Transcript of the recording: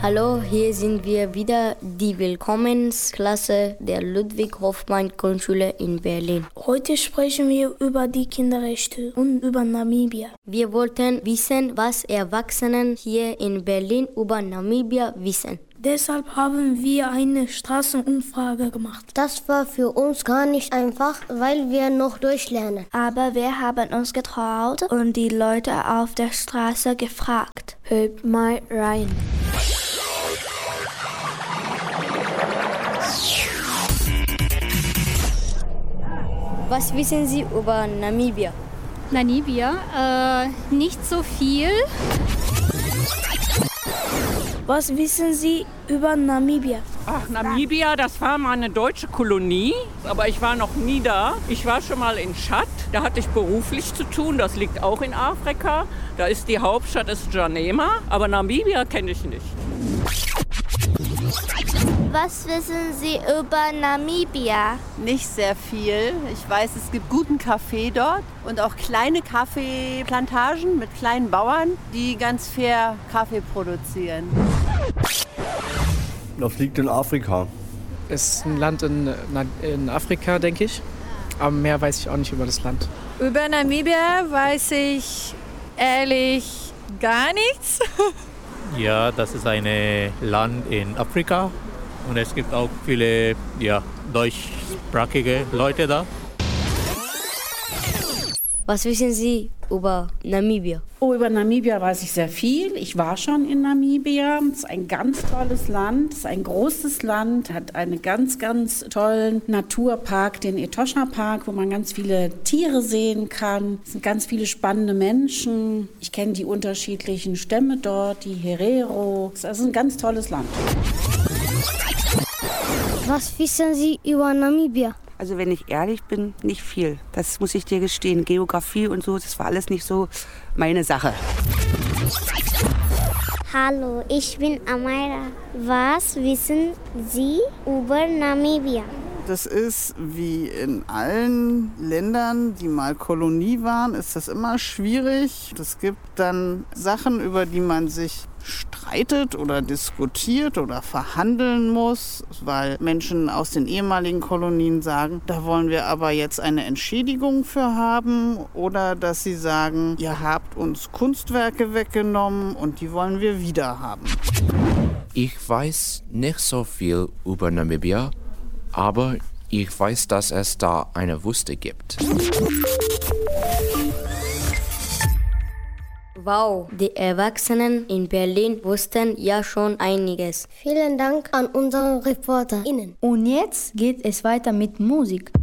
Hallo, hier sind wir wieder, die Willkommensklasse der Ludwig-Hofmann-Grundschule in Berlin. Heute sprechen wir über die Kinderrechte und über Namibia. Wir wollten wissen, was Erwachsene hier in Berlin über Namibia wissen. Deshalb haben wir eine Straßenumfrage gemacht. Das war für uns gar nicht einfach, weil wir noch durchlernen. Aber wir haben uns getraut und die Leute auf der Straße gefragt. Hört mal rein. Was wissen Sie über Namibia? Namibia? Nicht so viel. Was wissen Sie über Namibia? Ach, Namibia, das war mal eine deutsche Kolonie, aber ich war noch nie da. Ich war schon mal in Tschad, da hatte ich beruflich zu tun, das liegt auch in Afrika. Da ist die Hauptstadt N'Djamena, aber Namibia kenne ich nicht. Was wissen Sie über Namibia? Nicht sehr viel. Ich weiß, es gibt guten Kaffee dort und auch kleine Kaffeeplantagen mit kleinen Bauern, die ganz fair Kaffee produzieren. Das liegt in Afrika. Es ist ein Land in Afrika, denke ich. Aber mehr weiß ich auch nicht über das Land. Über Namibia weiß ich ehrlich gar nichts. Ja, das ist ein Land in Afrika und es gibt auch viele deutschsprachige Leute da. Was wissen Sie über Namibia? Über Namibia weiß ich sehr viel. Ich war schon in Namibia. Es ist ein ganz tolles Land. Es ist ein großes Land, hat einen ganz, ganz tollen Naturpark, den Etosha Park, wo man ganz viele Tiere sehen kann. Es sind ganz viele spannende Menschen. Ich kenne die unterschiedlichen Stämme dort, die Herero. Es ist ein ganz tolles Land. Was wissen Sie über Namibia? Also wenn ich ehrlich bin, nicht viel. Das muss ich dir gestehen. Geografie und so, das war alles nicht so meine Sache. Hallo, ich bin Amaira. Was wissen Sie über Namibia? Das ist wie in allen Ländern, die mal Kolonie waren, ist das immer schwierig. Es gibt dann Sachen, über die man sich streitet oder diskutiert oder verhandeln muss, weil Menschen aus den ehemaligen Kolonien sagen, da wollen wir aber jetzt eine Entschädigung für haben, oder dass sie sagen, ihr habt uns Kunstwerke weggenommen und die wollen wir wieder haben. Ich weiß nicht so viel über Namibia, aber ich weiß, dass es da eine Wüste gibt. Wow, die Erwachsenen in Berlin wussten ja schon einiges. Vielen Dank an unsere ReporterInnen. Und jetzt geht es weiter mit Musik.